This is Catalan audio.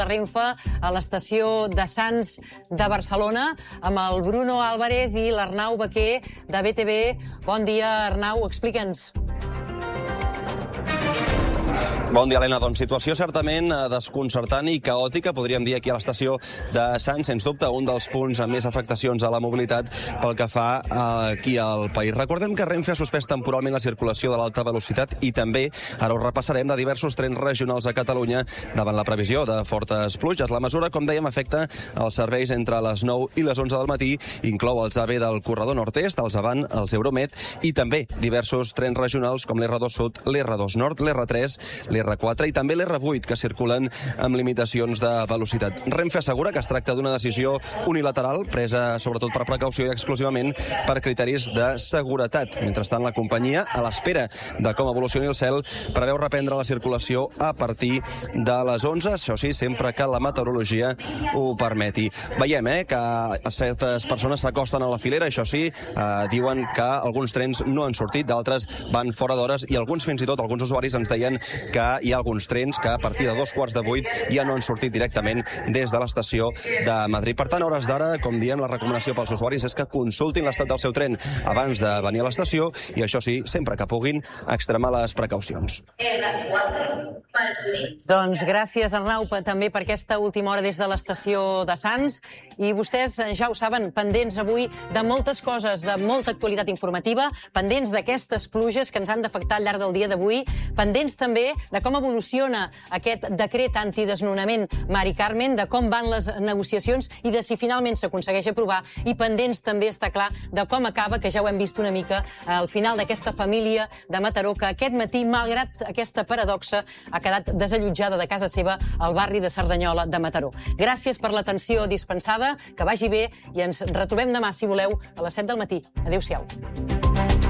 de Renfe a l'estació de Sants de Barcelona amb el Bruno Álvarez i l'Arnau Baquer de BTV. Bon dia, Arnau, explica'ns. Bon dia, Helena. Doncs situació certament desconcertant i caòtica, podríem dir, aquí a l'estació de Sants. Sens dubte, un dels punts amb més afectacions a la mobilitat pel que fa aquí al país. Recordem que Renfe ha suspès temporalment la circulació de l'alta velocitat i també, ara ho repassarem, de diversos trens regionals a Catalunya davant la previsió de fortes pluges. La mesura, com dèiem, afecta els serveis entre les 9 i les 11 del matí, inclou els AVE del corredor nord-est, els Avant, els Euromed i també diversos trens regionals com l'R2 Sud, l'R2 Nord, l'R3, l'R4 i també l'R8, que circulen amb limitacions de velocitat. Renfe assegura que es tracta d'una decisió unilateral, presa sobretot per precaució i exclusivament per criteris de seguretat. Mentrestant, la companyia, a l'espera de com evolucioni el cel, preveu reprendre la circulació a partir de les 11, això sí, sempre que la meteorologia ho permeti. Veiem que certes persones s'acosten a la filera, això sí, diuen que alguns trens no han sortit, d'altres van fora d'hores i alguns, fins i tot, alguns usuaris ens deien que hi ha alguns trens que a partir de 7:15 ja no han sortit directament des de l'estació de Madrid. Per tant, a hores d'ara, com diem, la recomanació pels usuaris és que consultin l'estat del seu tren abans de venir a l'estació i, això sí, sempre que puguin, extremar les precaucions. Doncs gràcies, Arnau, també per aquesta última hora des de l'estació de Sants. I vostès ja ho saben, pendents avui de moltes coses, de molta actualitat informativa, pendents d'aquestes pluges que ens han d'afectar al llarg del dia d'avui, pendents també de com evoluciona aquest decret antidesnonament Mari Carmen, de com van les negociacions i de si finalment s'aconsegueix aprovar, i pendents també, està clar, de com acaba, que ja ho hem vist una mica, al final d'aquesta família de Mataró, que aquest matí, malgrat aquesta paradoxa, ha quedat desallotjada de casa seva al barri de Cerdanyola de Mataró. Gràcies per l'atenció dispensada, que vagi bé i ens retrobem demà, si voleu, a les 7 del matí. Adéu-siau.